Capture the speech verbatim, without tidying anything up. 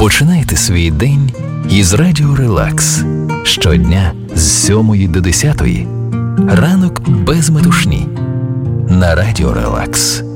Починайте свій день із Радіо Релакс. Щодня з сьомої до десятої. Ранок без метушні. На Радіо Релакс.